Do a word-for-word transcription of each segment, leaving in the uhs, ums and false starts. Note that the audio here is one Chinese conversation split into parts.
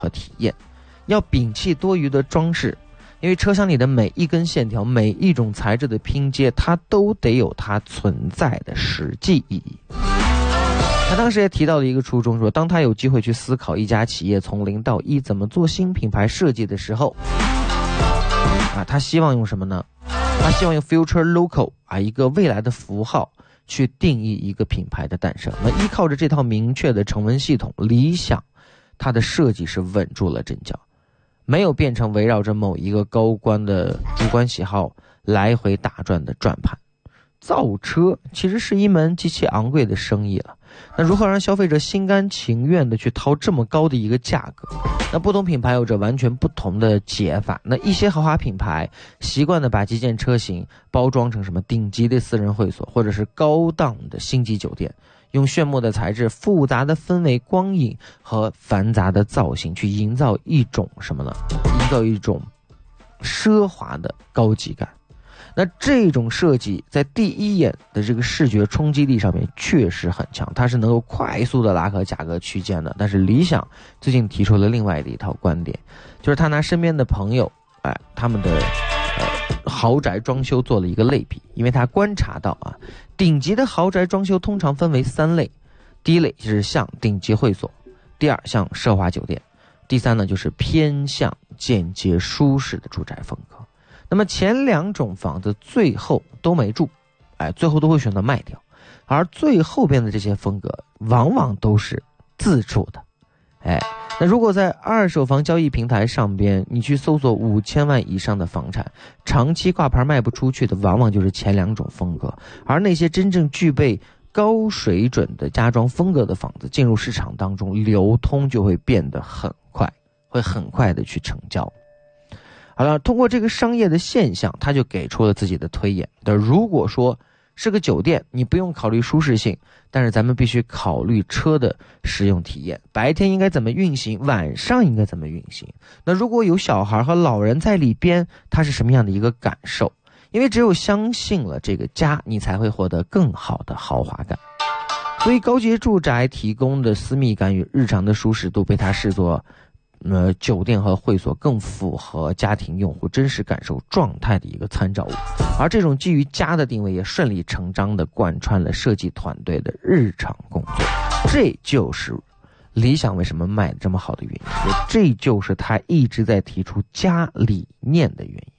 和体验，要摒弃多余的装饰，因为车厢里的每一根线条，每一种材质的拼接，它都得有它存在的实际意义。他当时也提到了一个初衷，说当他有机会去思考一家企业从零到一怎么做新品牌设计的时候，啊，他希望用什么呢？他希望用 future local 啊，一个未来的符号去定义一个品牌的诞生。那依靠着这套明确的成文系统，理想它的设计是稳住了阵脚，没有变成围绕着某一个高官的主观喜好来回打转的转盘。造车其实是一门极其昂贵的生意了，那如何让消费者心甘情愿的去掏这么高的一个价格？那不同品牌有着完全不同的解法。那一些豪华品牌习惯的把旗舰车型包装成什么顶级的私人会所，或者是高档的星级酒店，用炫目的材质、复杂的氛围、光影和繁杂的造型去营造一种什么呢？营造一种奢华的高级感。那这种设计在第一眼的这个视觉冲击力上面确实很强，它是能够快速的拉开价格区间的。但是理想最近提出了另外的一套观点，就是他拿身边的朋友哎他们的呃豪宅装修做了一个类比。因为他观察到啊，顶级的豪宅装修通常分为三类，第一类就是像顶级会所，第二像奢华酒店，第三呢就是偏向简洁舒适的住宅风格。那么前两种房子最后都没住，哎，最后都会选择卖掉，而最后边的这些风格往往都是自住的，哎，那如果在二手房交易平台上边，你去搜索五千万以上的房产，长期挂牌卖不出去的，往往就是前两种风格，而那些真正具备高水准的家装风格的房子进入市场当中，流通就会变得很快，会很快的去成交。好了，通过这个商业的现象，他就给出了自己的推演。但如果说是个酒店，你不用考虑舒适性，但是咱们必须考虑车的使用体验，白天应该怎么运行，晚上应该怎么运行。那如果有小孩和老人在里边，他是什么样的一个感受？因为只有相信了这个家，你才会获得更好的豪华感。所以高级住宅提供的私密感与日常的舒适度被他视作呃，酒店和会所更符合家庭用户真实感受状态的一个参照物，而这种基于家的定位也顺理成章地贯穿了设计团队的日常工作。这就是理想为什么卖得这么好的原因，也这就是他一直在提出家理念的原因。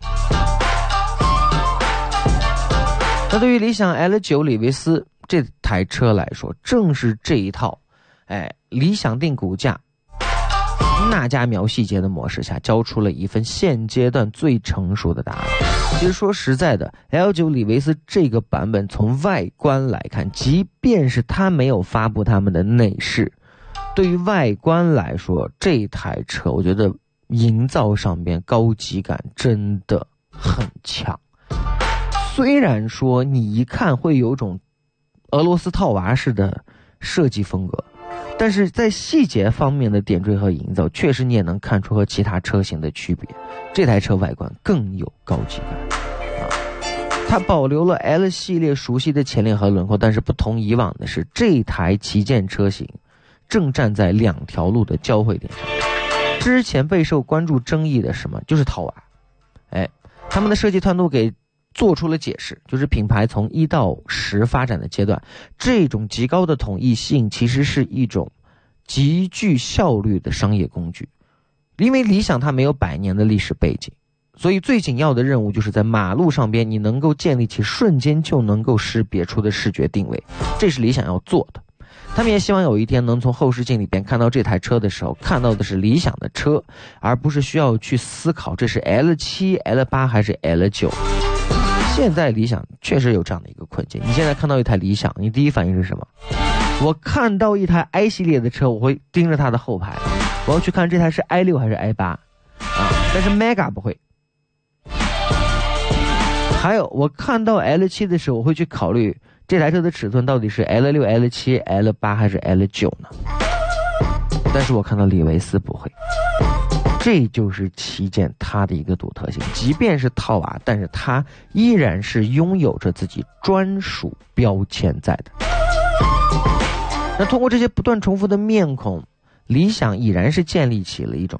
那对于理想 L 九 李维斯这台车来说，正是这一套哎，理想定骨架那家描细节的模式下，交出了一份现阶段最成熟的答案。其实说实在的 L 九 李维斯这个版本从外观来看，即便是他没有发布他们的内饰，对于外观来说，这台车我觉得营造上面高级感真的很强。虽然说你一看会有种俄罗斯套娃式的设计风格，但是在细节方面的点缀和营造，确实你也能看出和其他车型的区别。这台车外观更有高级感啊，它保留了 L 系列熟悉的前脸和轮廓，但是不同以往的是，这台旗舰车型正站在两条路的交汇点上。之前备受关注争议的什么，就是套娃，哎，他们的设计团队给做出了解释，就是品牌从一到十发展的阶段，这种极高的统一性其实是一种极具效率的商业工具。因为理想它没有百年的历史背景，所以最紧要的任务就是在马路上边你能够建立起瞬间就能够识别出的视觉定位，这是理想要做的。他们也希望有一天能从后视镜里边看到这台车的时候，看到的是理想的车，而不是需要去思考这是 L 七 L 八 还是 L 九。现在理想确实有这样的一个困境，你现在看到一台理想，你第一反应是什么？我看到一台 I 系列的车，我会盯着它的后排，我要去看这台是 I 六 还是 I 八 啊，但是 Mega 不会。还有我看到 L 七 的时候，我会去考虑这台车的尺寸到底是 L 六 L 七 L 八 还是 L 九 呢？但是我看到李维斯不会。这就是旗舰它的一个独特性，即便是套娃，但是它依然是拥有着自己专属标签在的。那通过这些不断重复的面孔，理想已然是建立起了一种